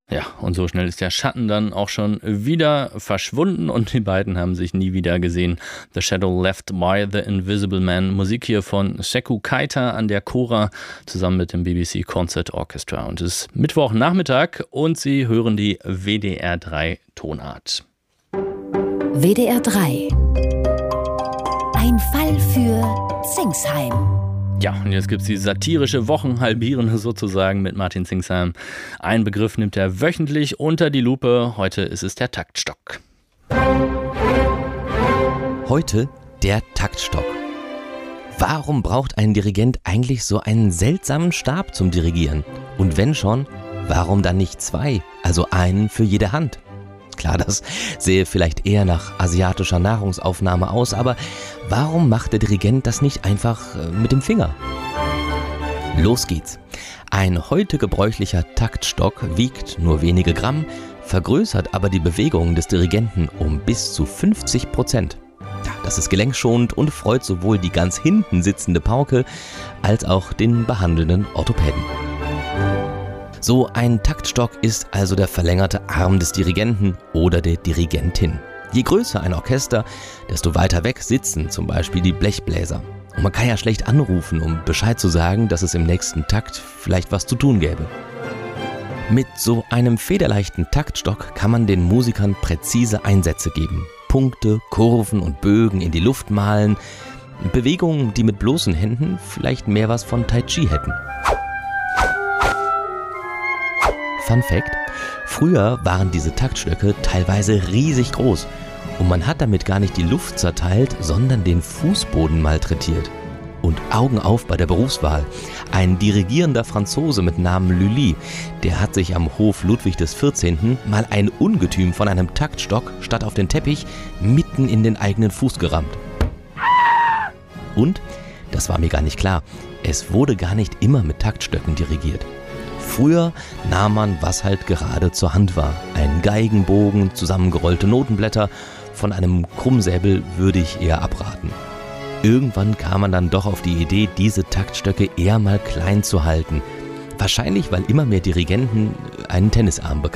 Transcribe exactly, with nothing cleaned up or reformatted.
Ja, und so schnell ist der Schatten dann auch schon wieder verschwunden und die beiden haben sich nie wieder gesehen. The Shadow Left by the Invisible Man. Musik hier von Sekou Keita an der Kora zusammen mit dem B B C Concert Orchestra. Und es ist Mittwochnachmittag und Sie hören die W D R drei Tonart. W D R drei. Ein Fall für Zingsheim. Ja, und jetzt gibt es die satirische Wochenhalbierende sozusagen mit Martin Zingsheim. Ein Begriff nimmt er wöchentlich unter die Lupe. Heute ist es der Taktstock. Heute der Taktstock. Warum braucht ein Dirigent eigentlich so einen seltsamen Stab zum Dirigieren? Und wenn schon, warum dann nicht zwei, also einen für jede Hand? Klar, das sähe vielleicht eher nach asiatischer Nahrungsaufnahme aus, aber warum macht der Dirigent das nicht einfach mit dem Finger? Los geht's. Ein heute gebräuchlicher Taktstock wiegt nur wenige Gramm, vergrößert aber die Bewegungen des Dirigenten um bis zu fünfzig Prozent. Ja, das ist gelenkschonend und freut sowohl die ganz hinten sitzende Pauke als auch den behandelnden Orthopäden. So ein Taktstock ist also der verlängerte Arm des Dirigenten oder der Dirigentin. Je größer ein Orchester, desto weiter weg sitzen zum Beispiel die Blechbläser. Und man kann ja schlecht anrufen, um Bescheid zu sagen, dass es im nächsten Takt vielleicht was zu tun gäbe. Mit so einem federleichten Taktstock kann man den Musikern präzise Einsätze geben. Punkte, Kurven und Bögen in die Luft malen. Bewegungen, die mit bloßen Händen vielleicht mehr was von Tai Chi hätten. Fun Fact: Früher waren diese Taktstöcke teilweise riesig groß und man hat damit gar nicht die Luft zerteilt, sondern den Fußboden malträtiert. Und Augen auf bei der Berufswahl. Ein dirigierender Franzose mit Namen Lully, der hat sich am Hof Ludwig des Vierzehnten mal ein Ungetüm von einem Taktstock statt auf den Teppich mitten in den eigenen Fuß gerammt. Und, das war mir gar nicht klar, es wurde gar nicht immer mit Taktstöcken dirigiert. Früher nahm man, was halt gerade zur Hand war. Ein Geigenbogen, zusammengerollte Notenblätter. Von einem Krummsäbel würde ich eher abraten. Irgendwann kam man dann doch auf die Idee, diese Taktstöcke eher mal klein zu halten. Wahrscheinlich, weil immer mehr Dirigenten einen Tennisarm bekamen.